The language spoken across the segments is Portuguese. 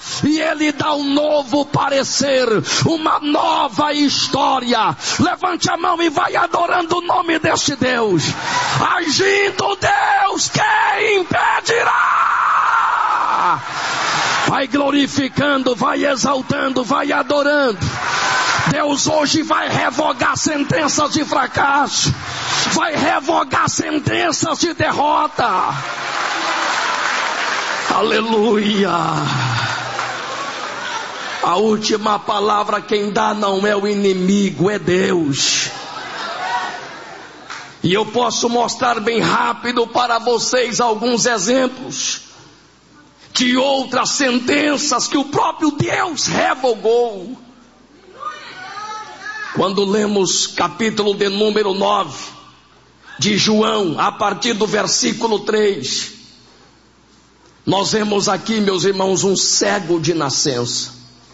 e Ele dá um novo parecer, uma nova história. Levante a mão e vai adorando o nome deste Deus. Agindo Deus, quem impedirá? Vai glorificando, vai exaltando, vai adorando. Deus hoje vai revogar sentenças de fracasso, vai revogar sentenças de derrota. Aleluia. A última palavra quem dá não é o inimigo, é Deus. E eu posso mostrar bem rápido para vocês alguns exemplos de outras sentenças que o próprio Deus revogou. Quando lemos capítulo de número 9 de João, a partir do versículo 3, nós vemos aqui, meus irmãos, um cego de nascença.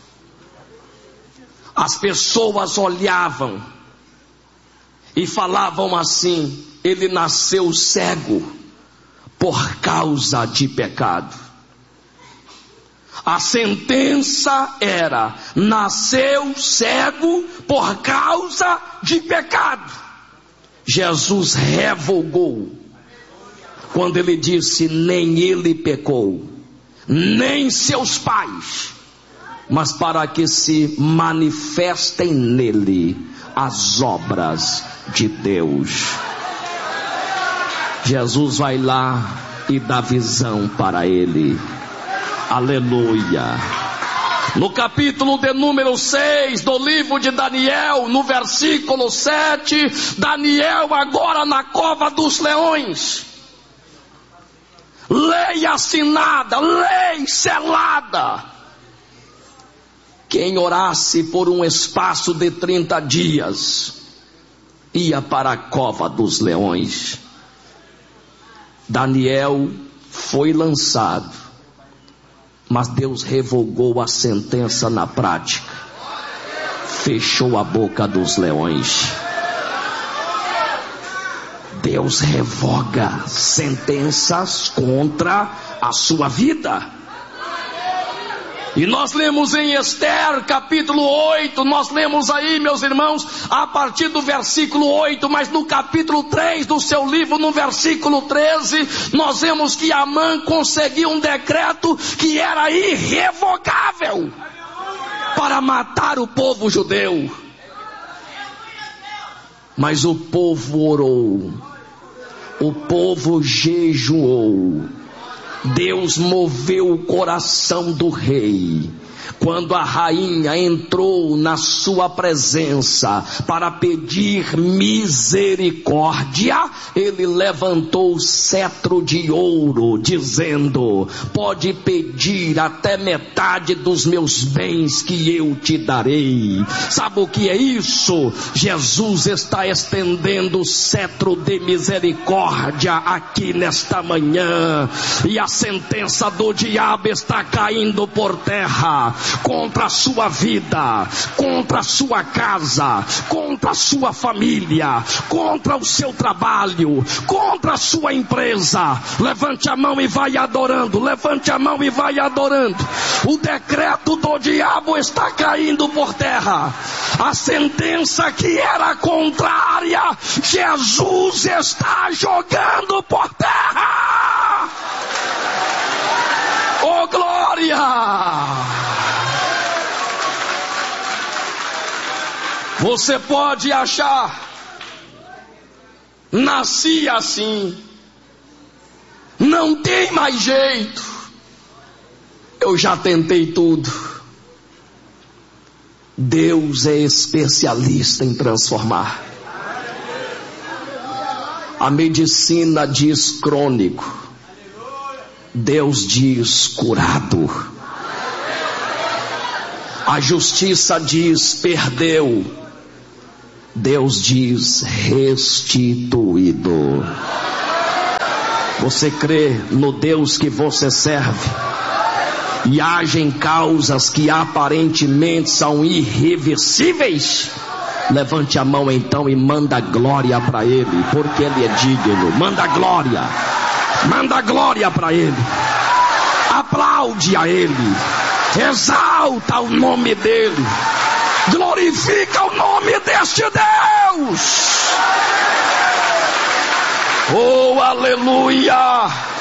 As pessoas olhavam e falavam assim: ele nasceu cego por causa de pecado. A sentença era: nasceu cego por causa de pecado. Jesus revogou quando ele disse: nem ele pecou, nem seus pais, mas para que se manifestem nele as obras de Deus. Jesus vai lá e dá visão para ele. Aleluia. No capítulo de número 6 do livro de Daniel, no versículo 7, Daniel agora na cova dos leões. Lei assinada, lei selada. Quem orasse por um espaço de 30 dias, ia para a cova dos leões. Daniel foi lançado, mas Deus revogou a sentença na prática. Fechou a boca dos leões. Deus revoga sentenças contra a sua vida. E nós lemos em Esther, capítulo 8, nós lemos aí, meus irmãos, a partir do versículo 8, mas no capítulo 3 do seu livro, no versículo 13, nós vemos que Amã conseguiu um decreto que era irrevogável para matar o povo judeu. Mas o povo orou, o povo jejuou. Deus moveu o coração do rei. Quando a rainha entrou na sua presença para pedir misericórdia, ele levantou o cetro de ouro, dizendo: pode pedir até metade dos meus bens que eu te darei. Sabe o que é isso? Jesus está estendendo o cetro de misericórdia aqui nesta manhã, e a sentença do diabo está caindo por terra contra a sua vida, contra a sua casa, contra a sua família, contra o seu trabalho, contra a sua empresa. Levante a mão e vai adorando, levante a mão e vai adorando. O decreto do diabo está caindo por terra. A sentença que era contrária, Jesus está jogando por terra. Oh, glória! Você pode achar: nasci assim, não tem mais jeito, eu já tentei tudo. Deus é especialista em transformar. A medicina diz crônico, Deus diz curado. A justiça diz perdeu, Deus diz restituído. Você crê no Deus que você serve e age em causas que aparentemente são irreversíveis? Levante a mão então e manda glória para Ele, porque Ele é digno. Manda glória para Ele. Aplaude a Ele. Exalta o nome dele. Glorifica o nome deste Deus. Oh, aleluia.